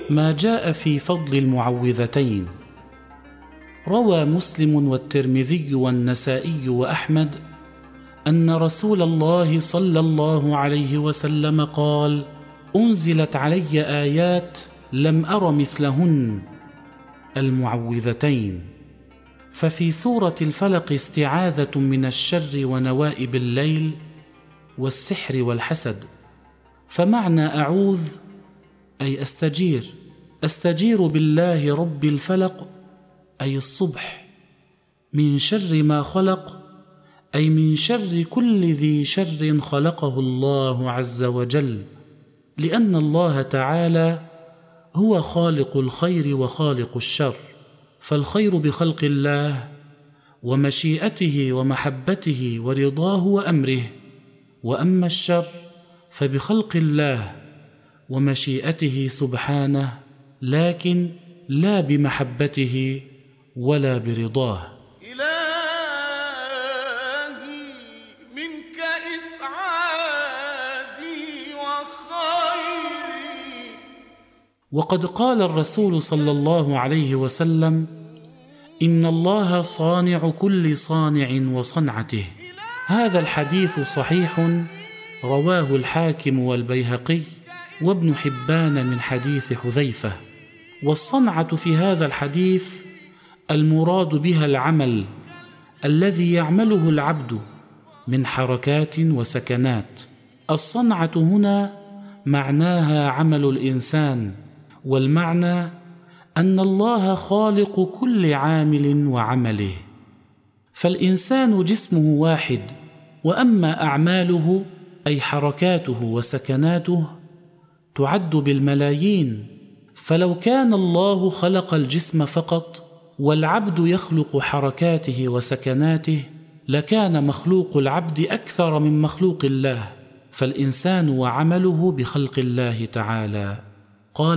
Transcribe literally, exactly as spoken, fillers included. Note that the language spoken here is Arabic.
ما جاء في فضل المعوذتين. روى مسلم والترمذي والنسائي وأحمد أن رسول الله صلى الله عليه وسلم قال: أنزلت علي آيات لم أر مثلهن، المعوذتين. ففي سورة الفلق استعاذة من الشر ونوائب الليل والسحر والحسد. فمعنى أعوذ أي أستجير، أستجير بالله رب الفلق أي الصبح، من شر ما خلق أي من شر كل ذي شر خلقه الله عز وجل، لأن الله تعالى هو خالق الخير وخالق الشر، فالخير بخلق الله ومشيئته ومحبته ورضاه وأمره، وأما الشر فبخلق الله ومشيئته سبحانه، لكن لا بمحبته ولا برضاه. إلهي منك إسعادي وخيري. وقد قال الرسول صلى الله عليه وسلم: إن الله صانع كل صانع وصنعته. هذا الحديث صحيح، رواه الحاكم والبيهقي وابن حبان من حديث حذيفة. والصنعة في هذا الحديث المراد بها العمل الذي يعمله العبد من حركات وسكنات. الصنعة هنا معناها عمل الإنسان، والمعنى أن الله خالق كل عامل وعمله. فالإنسان جسمه واحد، وأما أعماله أي حركاته وسكناته تعد بالملايين. فلو كان الله خلق الجسم فقط والعبد يخلق حركاته وسكناته لكان مخلوق العبد أكثر من مخلوق الله، فالإنسان وعمله بخلق الله تعالى.